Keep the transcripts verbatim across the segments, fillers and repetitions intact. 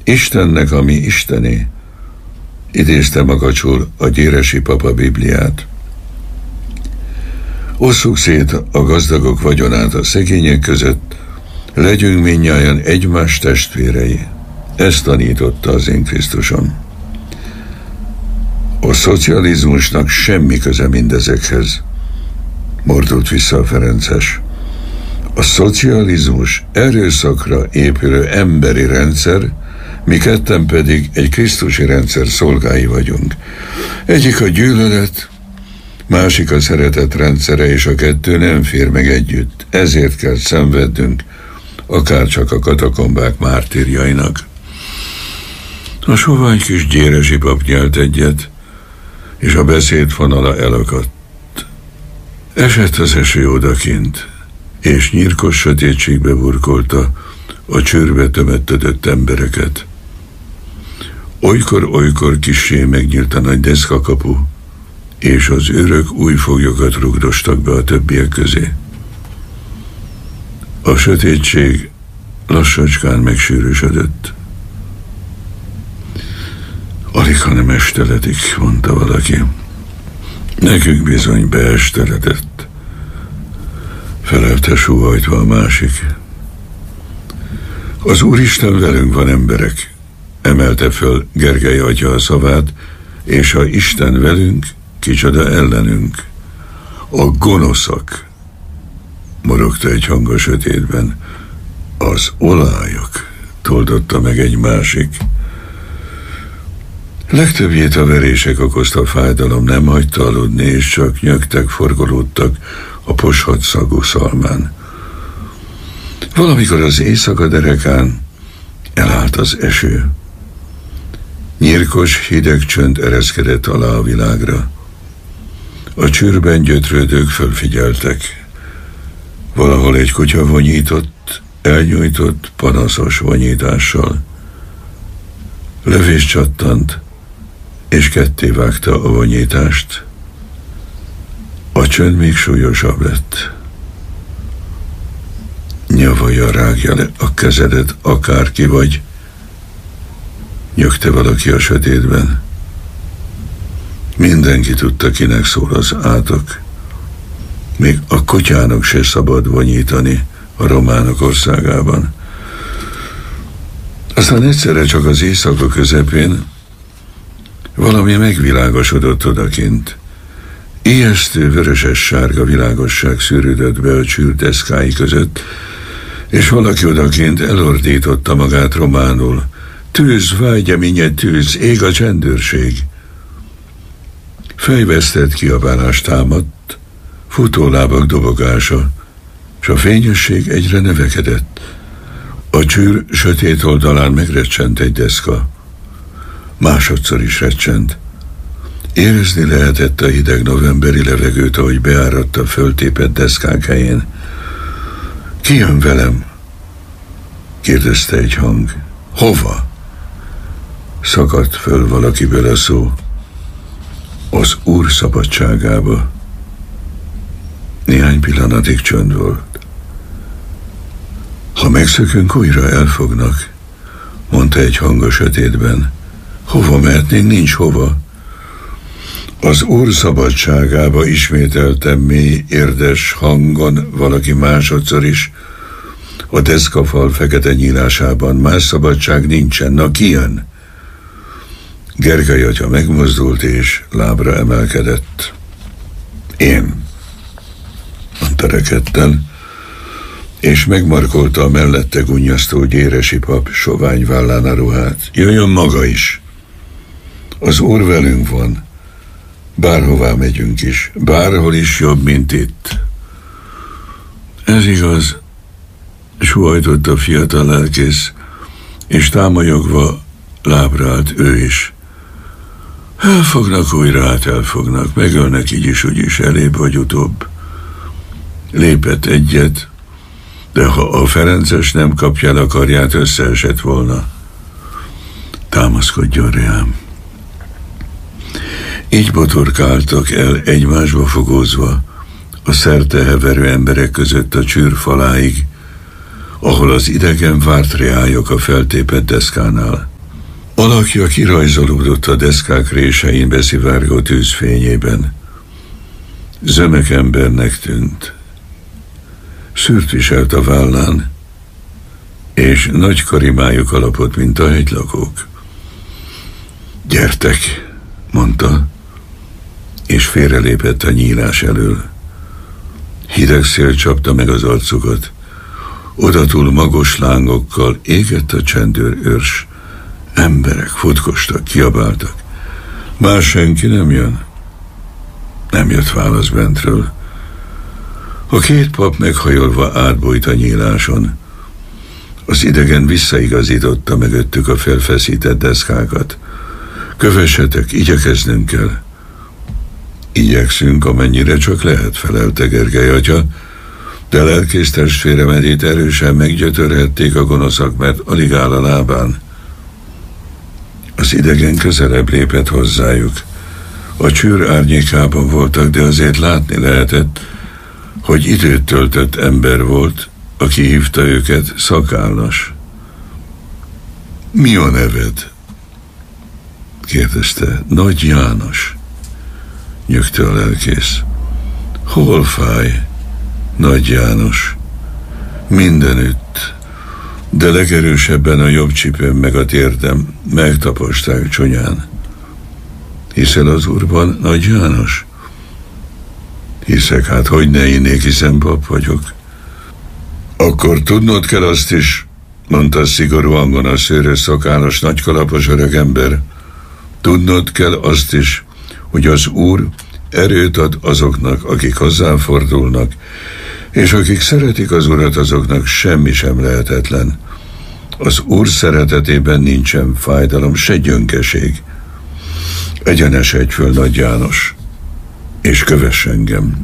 Istennek, ami Istené, idézte magacsul a Gyéresi papa Bibliát. Osszuk szét a gazdagok vagyonát a szegények között, legyünk mindnyájan egymás testvérei. Ezt tanította az én Krisztusom. A szocializmusnak semmi köze mindezekhez, mordult vissza a ferences. A szocializmus erőszakra épülő emberi rendszer, mi ketten pedig egy krisztusi rendszer szolgái vagyunk. Egyik a gyűlölet, másik a szeretet rendszere, és a kettő nem fér meg együtt. Ezért kell szenvednünk, akárcsak a katakombák mártírjainak. A sovány kis gyéresi pap nyelt egyet, és a beszédfonala elakadt. Esett az eső odakint, és nyírkos sötétségbe burkolta a csőrbe tömöttödött embereket. Olykor-olykor kissé megnyílt a nagy deszkakapu, és az őrök új foglyokat rugdostak be a többiek közé. A sötétség lassacskán megsűrűsödött. Alig, ha nem esteledik, mondta valaki. Nekünk bizony beesteledett, felelte sóhajtva a másik. Az Úristen velünk van, emberek, emelte föl Gergely atya a szavát, és ha Isten velünk, kicsoda ellenünk? A gonoszak, morogta egy hang a sötétben. Az olályok, toldotta meg egy másik. Legtöbbjét a verések okozta fájdalom nem hagyta aludni, és csak nyögtek, forgolódtak a poshat szagú szalmán. Valamikor az éjszaka derekán elállt az eső. Nyírkos, hideg csönd ereszkedett alá a világra. A csőrben gyötrődők fölfigyeltek. Valahol egy kutya vonyított, elnyújtott, panaszos vonyítással. Lövés csattant, és ketté vágta a vonyítást. A csönd még súlyosabb lett. Nyavaja, rágja le a kezedet, akárki vagy, nyögte valaki a sötétben. Mindenki tudta, kinek szól az átok. Még a kutyának se szabad vonyítani a románok országában. Aztán egyszerre csak az éjszaka közepén valami megvilágosodott odakint. Ijesztő vöröses-sárga világosság szűrődött be a csűr deszkái között, és valaki odakint elordította magát románul. Tűz, vágyeménye, tűz, ég a csendőrség. Fejvesztett kiabálás támadt, futólábak dobogása, s a fényesség egyre növekedett. A csűr sötét oldalán megrecsent egy deszka. Másodszor is recsent. Érezni lehetett a hideg novemberi levegőt, ahogy beáradt a föltépett deszkák helyén. Ki jön velem? Kérdezte egy hang. Hova? Szakadt föl valakiből a szó. Az Úr szabadságába. Néhány pillanatig csönd volt. Ha megszökünk, újra elfognak, mondta egy hang a sötétben. Hova mehetnénk? Nincs hova. Az Úr szabadságába, ismételtem mély, érdes hangon valaki másodszor is. A deszkafal fekete nyílásában más szabadság nincsen. Na, ki jön? Gergely atya megmozdult és lábra emelkedett. Én, mondta rekedten, és megmarkolta a mellette gunnyasztó gyéresi pap sovány vállán a ruhát. Jöjjön maga is. Az Úr velünk van. Bárhová megyünk is. Bárhol is jobb, mint itt. Ez igaz, suhajtott a fiatal lelkész, és támolyogva lábra állt ő is. Elfognak újra, hát elfognak, megölnek így is, úgyis, elébb vagy utóbb. Lépett egyet, de ha a ferences nem kapja el a karját, összeesett volna. Támaszkodjon rám. Így botorkáltak el egymásba fogózva a szerte heverő emberek között a csűr faláig, ahol az idegen várt reályok a feltépett deszkánál. Alakja kirajzolódott a deszkák résein beszivárgó tűzfényében. Zömek embernek tűnt. Szűrt viselt a vállán, és nagy karimájuk alapot, mint a hegylakók. Gyertek, mondta, és félrelépett a nyílás elől. Hideg szél csapta meg az arcukat. Odatúl magos lángokkal égett a csendőr őrs. Emberek futkostak, kiabáltak. Már senki nem jön? Nem jött válasz bentről. A két pap meghajolva átbújt a nyíláson. Az idegen visszaigazította mögöttük a felfeszített deszkákat. Kövessetek, igyekeznünk kell. Igyekszünk, amennyire csak lehet, felelte Gergely atya, de lelkész testvéremedét erősen meggyötörhették a gonoszak, mert alig áll a lábán. Az idegen közelebb lépett hozzájuk. A csőr árnyékában voltak, de azért látni lehetett, hogy időt töltött ember volt, aki hívta őket szakállas. Mi a neved? Kérdezte. Nagy János, nyögte a lelkész. Hol fáj, Nagy János? Mindenütt, de legerősebben a jobb csipőm meg a térdem. Megtaposták csonyán. Hiszel az Úrban, Nagy János? Hiszek, hát hogy ne innék, hiszen pap vagyok. Akkor tudnod kell azt is, mondta szigorú hangon a szőrös szakállas, nagykalapos öregember. Tudnod kell azt is, hogy az Úr erőt ad azoknak, akik hozzáfordulnak, és akik szeretik az Urat, azoknak semmi sem lehetetlen. Az Úr szeretetében nincsen fájdalom, se gyönkeség. Egyenesedj föl, Nagy János, és kövess engem.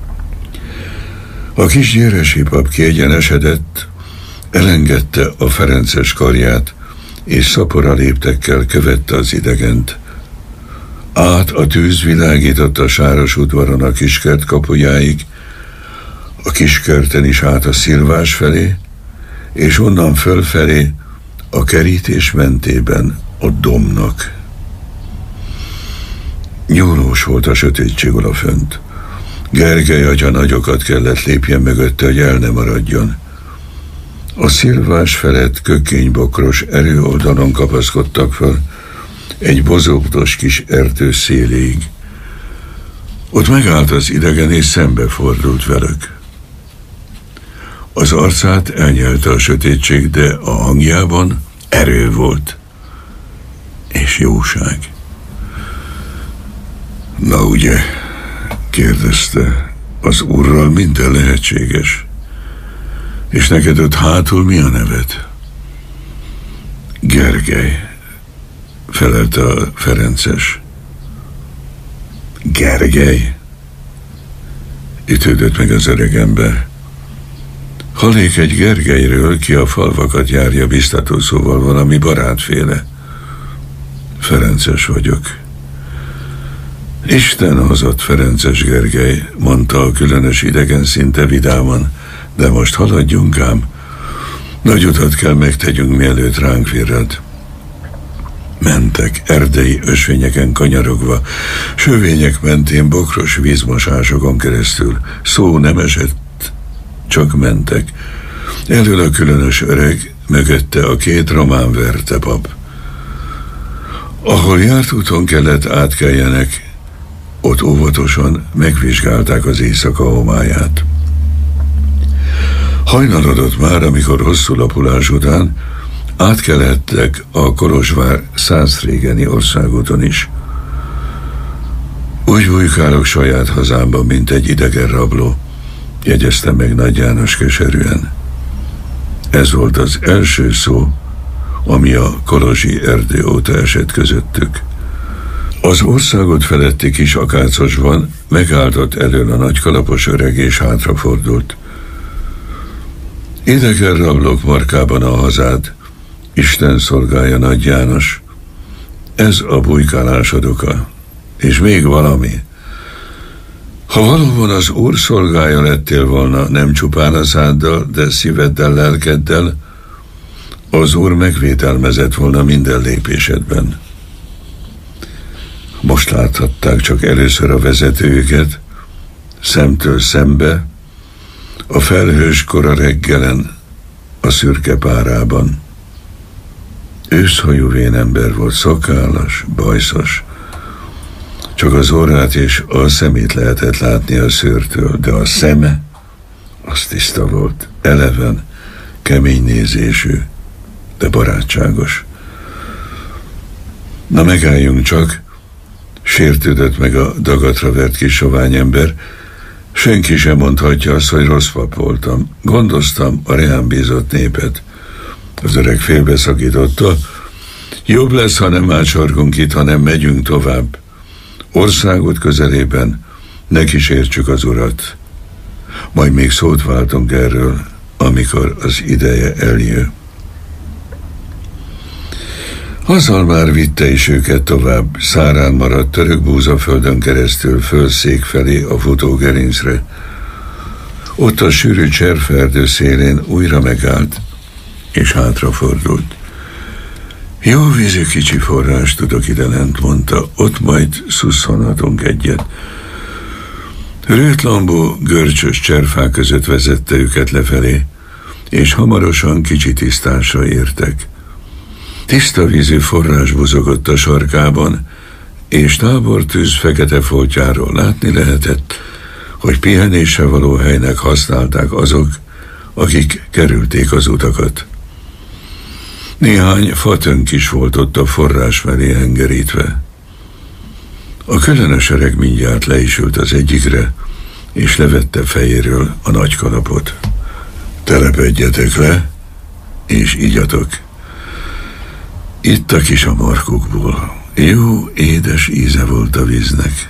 A kis gyéresi pap kiegyenesedett, elengedte a ferences karját, és szapora léptekkel követte az idegent. Át a tűz világított a sáros udvaron a kiskert kapujáig, a kiskerten is át a szilvás felé, és onnan fölfelé a kerítés mentében a dombnak. Nyúlós volt a sötétség odafönt. Gergely atya nagyokat kellett lépjen mögötte, hogy el ne maradjon. A szilvás felett kökénybokros erőoldalon kapaszkodtak föl egy bozótos kis erdő széléig. Ott megállt az idegen, és szembefordult velük. Az arcát elnyelte a sötétség, de a hangjában erő volt, és jóság. Na ugye, kérdezte, az Úrral minden lehetséges. És neked ott hátul mi a neved? Gergely, felelte a ferences. Gergely? Ütődött meg az öreg ember. Hallék egy Gergelyről, ki a falvakat járja, biztató szóval valami barátféle. Ferences vagyok. Isten hozott, Ferences Gergely, mondta a különös idegen szinte vidáman, de most haladjunk ám. Nagy utat kell megtegyünk, mielőtt ránk virrad. Mentek erdei ösvényeken kanyarogva, sövények mentén bokros vízmosásokon keresztül. Szó nem esett, csak mentek. Elől a különös öreg, mögötte a két román vertepap. Ahol járt úton kellett átkeljenek, ott óvatosan megvizsgálták az éjszaka homályát. Hajnalodott már, amikor hosszú lapulás után átkelhettek a Kolozsvár Szászrégeni országúton is. Úgy bujkálok saját hazámban, mint egy idegen rabló, jegyezte meg Nagy János keserűen. Ez volt az első szó, ami a kolozsi erdő óta esett közöttük. Az országot feletti kis akácosban megálltott elől a nagykalapos öreg, és hátrafordult. Idegen rablók markában a hazád, Isten szolgálja, Nagy János. Ez a bujkálásod oka. És még valami. Ha valóban az Úr szolgája lettél volna, nem csupán a száddal, de szíveddel, lelkeddel, Az Úr megvételmezett volna minden lépésedben. Most láthatták csak először a vezetőjüket, szemtől szembe, a felhős kora reggelen, a szürke párában. Őszhajú vénember volt, szakállas, bajszos. Csak az orrát és a szemét lehetett látni a szőrtől, de a szeme, az tiszta volt, eleven, kemény nézésű, de barátságos. Na megálljunk csak, sértődött meg a dagatra vert kis soványember. Senki sem mondhatja azt, hogy rossz pap voltam. Gondoztam a reám bízott népet. Az öreg félbeszakította. Jobb lesz, ha nem ácsorgunk itt, hanem megyünk tovább. Országút közelében ne kísértsük az Urat. Majd még szót váltunk erről, amikor az ideje eljön. Azzal már vitte is őket tovább, szárán maradt török búzaföldön keresztül fölszék felé a futógerincre. Ott a sűrű cserferdő szélén újra megállt, és hátrafordult. Jó vízű kicsi forrás tudok idelent, mondta, ott majd szusszonhatunk egyet. Rőtlambó, görcsös cserfák között vezette őket lefelé, és hamarosan kicsi tisztásra értek. Tiszta vízű forrás buzogott a sarkában, és tábortűz fekete foltjáról látni lehetett, hogy pihenésre való helynek használták azok, akik kerülték az utakat. Néhány fatönk is volt ott a forrás felé hengerítve. A különös öreg mindjárt le is ült az egyikre, és levette fejéről a nagy kalapot. Telepedjetek le, és igyatok. Ittak is a markukból. Jó, édes íze volt a víznek.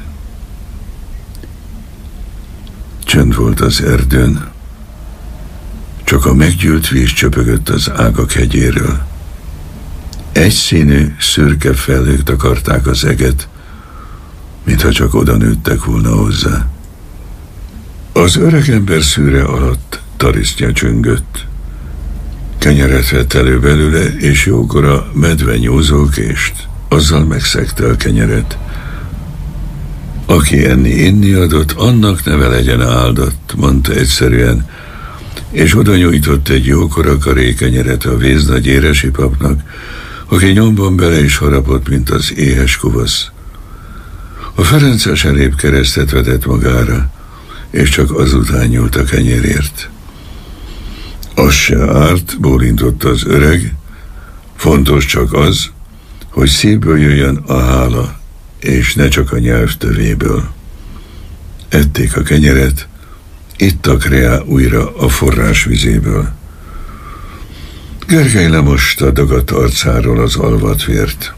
Csönd volt az erdőn, csak a meggyűlt víz csöpögött az ágak hegyéről. Egyszínű, szürke felhők takarták az eget, mintha csak oda nőttek volna hozzá. Az öregember szűre alatt tarisztja csöngött. Kenyeret vett elő belőle, és jókora medve nyúzókést, azzal megszegte a kenyeret. Aki enni-inni adott, annak neve legyen áldott, mondta egyszerűen, és oda nyújtott egy jókora karékenyeret a véznagy éresi papnak, aki nyomban bele is harapott, mint az éhes kuvasz. A ferences elébb keresztet vetett magára, és csak azután nyúlt a kenyérért. Az se árt, bólintott az öreg, fontos csak az, hogy szívből jöjjön a hála, és ne csak a nyelv tövéből. Ették a kenyeret, ittak reá újra a forrás vizéből. Gergely lemosta dagadt arcáról az alvat vért.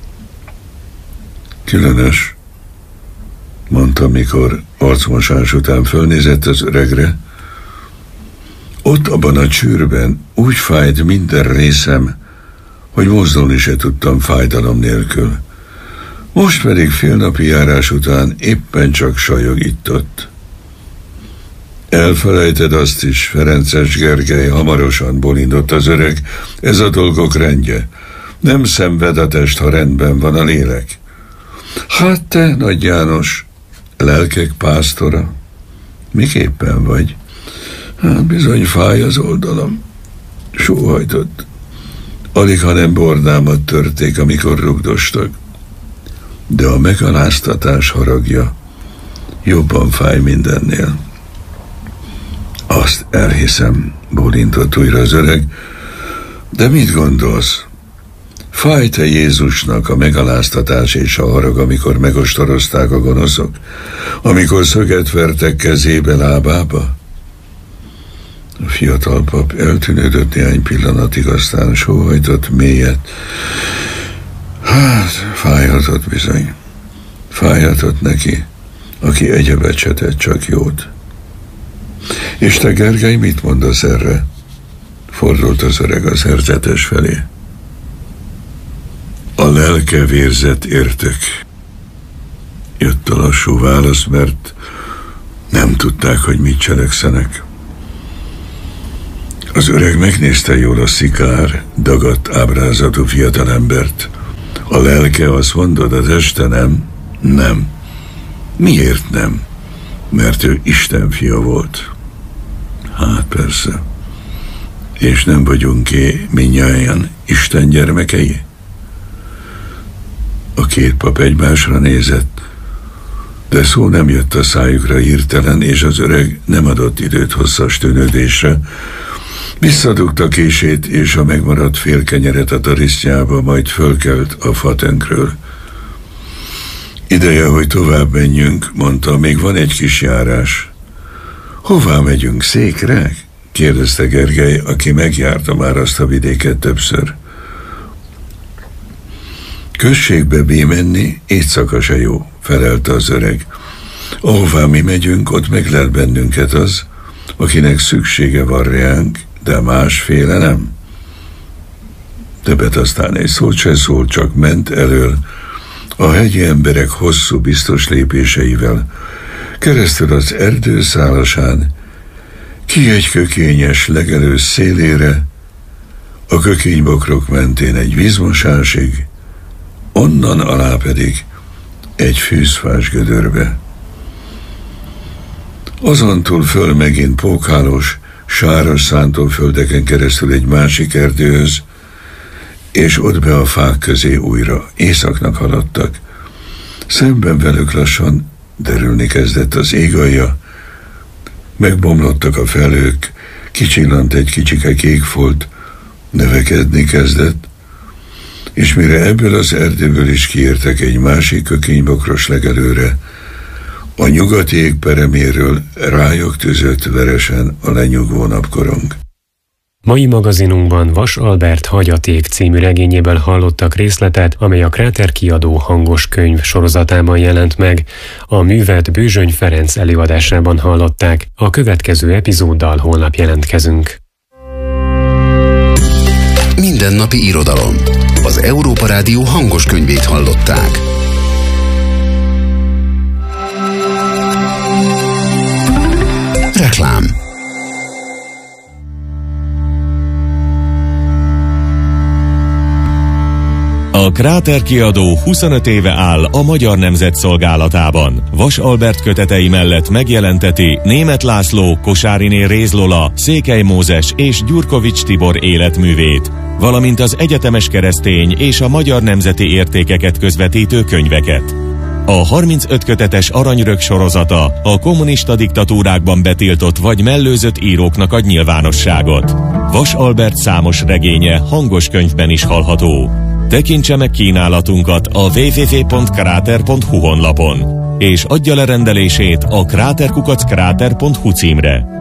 Különös, mondta, mikor arcmosás után fölnézett az öregre. Ott abban a csűrben úgy fájt minden részem, hogy mozdulni se tudtam fájdalom nélkül. Most pedig félnapi járás után éppen csak sajog itt-ott. Elfelejted azt is, Ferences Gergely, hamarosan bolindott az öreg, ez a dolgok rendje. Nem szenved a test, ha rendben van a lélek. Hát te, Nagy János, lelkek pásztora, miképpen vagy? Hát bizony fáj az oldalam. Sóhajtott. Alig, ha nem bordámat törték, amikor rugdostak. De a megaláztatás haragja jobban fáj mindennél. Azt elhiszem, bólintott újra az öreg. De mit gondolsz? Fájt-e Jézusnak a megaláztatás és a harag, amikor megostorozták a gonoszok? Amikor szöget vertek kezébe, lábába? A fiatal pap eltűnődött néhány pillanatig, aztán sóhajtott mélyet. Hát, fájhatott bizony. Fájhatott neki, aki egyebet se tett, csak jót. És te, Gergely, mit mondasz erre? Fordult az öreg a szerzetes felé. A lelke vérzett értek. Jött a lassú válasz, mert nem tudták, hogy mit cselekszenek. Az öreg megnézte jól a szikár, dagadt ábrázatú fiatalembert. A lelke azt mondod, az este nem? Nem. Miért nem? Mert ő Isten fia volt. Hát persze. És nem vagyunk-e mindnyájan Isten gyermekei? A két pap egymásra nézett, de szó nem jött a szájukra hirtelen, és az öreg nem adott időt hosszas tűnődésre. Visszadugta kését és a megmaradt fél kenyeret a tarisztjába, majd fölkelt a fatönkről. Ideje, hogy tovább menjünk, mondta, még van egy kis járás. Hová megyünk, Székre? Kérdezte Gergely, aki megjárta már azt a vidéket többször. Községbe bémenni éjszaka se jó, felelte az öreg. Ahová mi megyünk, ott meglel bennünket az, akinek szüksége van reánk, de másféle nem. Többet aztán egy szót se szólt, csak ment elől, a hegyi emberek hosszú, biztos lépéseivel, keresztül az erdő szálasán, ki egy kökényes legelő szélére, a kökénybokrok mentén egy vízmosásig, onnan alá pedig egy fűzfás gödörbe. Azontúl föl megint pókhálós, sáros szántóföldeken keresztül egy másik erdőhöz, és ott be a fák közé újra. Északnak haladtak. Szemben velük lassan derülni kezdett az égalja, megbomlottak a felők, kicsillant egy kicsike kékfolt, növekedni kezdett, és mire ebből az erdőből is kiértek egy másik kökénybokros legelőre, a nyugati ég pereméről rájuk tűzött veresen a lenyugvó napkorong. Mai magazinunkban Vas Albert Hagyaték című regényéből hallottak részletet, amely a Kráter Kiadó hangos könyv sorozatában jelent meg. A művet Bőzsöny Ferenc előadásában hallották. A következő epizóddal holnap jelentkezünk. Mindennapi irodalom. Az Európa Rádió hangos könyvét hallották. Reklám. A Kráter Kiadó huszonöt éve áll a Magyar Nemzet szolgálatában. Vas Albert kötetei mellett megjelenteti Németh László, Kosáriné Réz Lola, Székely Mózes és Gyurkovics Tibor életművét, valamint az egyetemes keresztény és a magyar nemzeti értékeket közvetítő könyveket. A harmincöt kötetes Aranyörök sorozata a kommunista diktatúrákban betiltott vagy mellőzött íróknak ad nyilvánosságot. Vas Albert számos regénye hangos könyvben is hallható. Tekintse meg kínálatunkat a double-u double-u double-u pont kráter pont hu honlapon, és adja le rendelését a kráter kukac kráter pont hu címre.